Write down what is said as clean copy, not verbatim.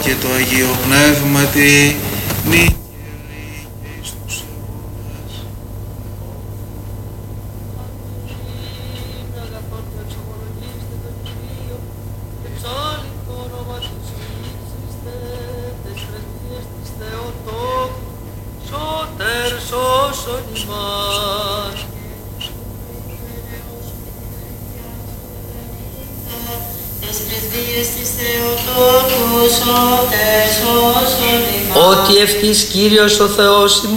και το Αγίο Πνεύματι, νύχια εις τους αιώνας. Ότι ευτής Κύριος ο Θεός